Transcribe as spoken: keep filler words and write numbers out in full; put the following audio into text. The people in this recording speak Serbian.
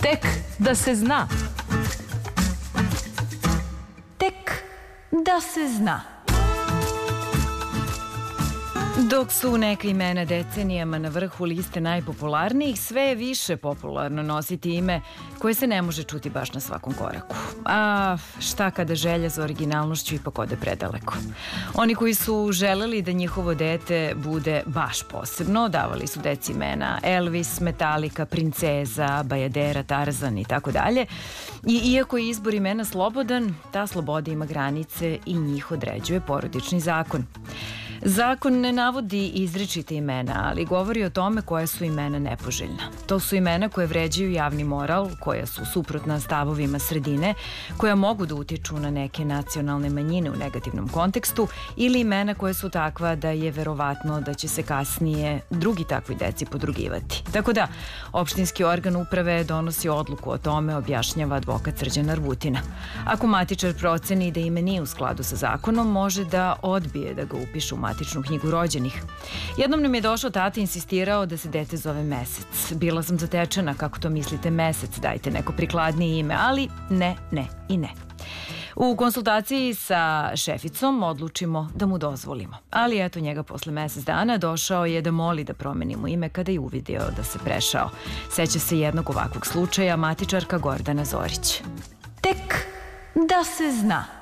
Tek da se zna. Tek da se zna. Dok su neka imena decenijama na vrhu liste najpopularnijih, sve je više popularno nositi ime koje se ne može čuti baš na svakom koraku. A šta kada želja za originalnošću ipak ode predaleko? Oni koji su želeli da njihovo dete bude baš posebno, davali su deci imena Elvis, Metallica, Princeza, Bajadera, Tarzan i tako dalje. I iako je izbor imena slobodan, ta sloboda ima granice i njih određuje porodični zakon. Zakon ne navodi izričite imena, ali govori o tome koja su imena nepoželjna. To su imena koje vređaju javni moral, koja su suprotna stavovima sredine, koja mogu da utiču na neke nacionalne manjine u negativnom kontekstu ili imena koje su takva da je verovatno da će se kasnije drugi takvi deci podrugivati. Tako da, opštinski organ uprave donosi odluku o tome, objašnjava advokat Srđan Arvutina. Ako matičar proceni da ime nije u skladu sa zakonom, može da odbije da ga upiše u matičnu knjigu rođenih. Jednom nam je došao tata i insistirao da se dete zove Mesec. Bila sam zatečena, kako to mislite Mesec, dajte neko prikladnije ime, ali ne, ne i ne. U konsultaciji sa šeficom odlučimo da mu dozvolimo. Ali eto, njega posle mesec dana došao je da moli da promenimo ime kada je uvidio da se prešao. Seća se jednog ovakvog slučaja matičarka Gordana Zorić. Tek da se zna.